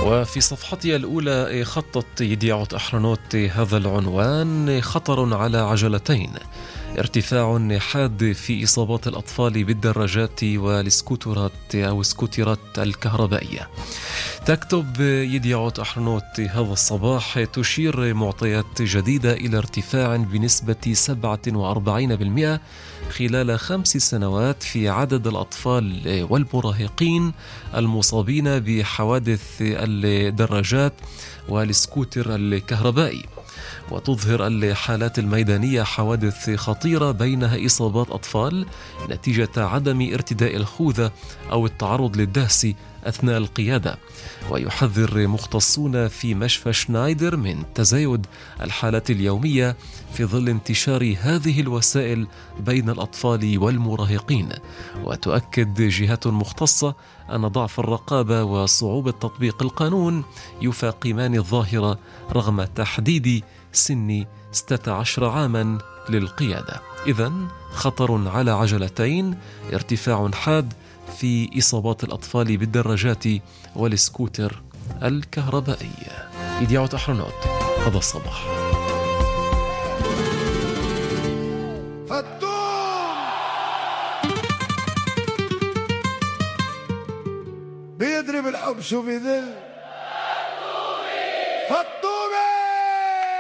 وفي صفحتها الأولى خطت يديعة أحرنوت هذا العنوان: خطر على عجلتين، ارتفاع حاد في إصابات الأطفال بالدراجات والسكوترات أو السكوترات الكهربائية. تكتب يديعة أحرنوت هذا الصباح: تشير معطيات جديدة إلى ارتفاع بنسبة 47% خلال 5 سنوات في عدد الأطفال والمراهقين المصابين بحوادث الدراجات والسكوتر الكهربائي. وتظهر الحالات الميدانية حوادث خطيرة بينها إصابات أطفال نتيجة عدم ارتداء الخوذة أو التعرض للدهس أثناء القيادة. ويحذر مختصون في مشفى شنايدر من تزايد الحالات اليومية في ظل انتشار هذه الوسائل بين الأطفال والمراهقين. وتؤكد جهات مختصة أن ضعف الرقابة وصعوبة تطبيق القانون يفاقمان الظاهرة رغم تحديد سن 16 عاما للقيادة. إذن خطر على عجلتين، ارتفاع حاد في إصابات الأطفال بالدراجات والسكوتر الكهربائي. يديعة أحرنوت هذا الصباح. بيضرب الحب شو بيذل.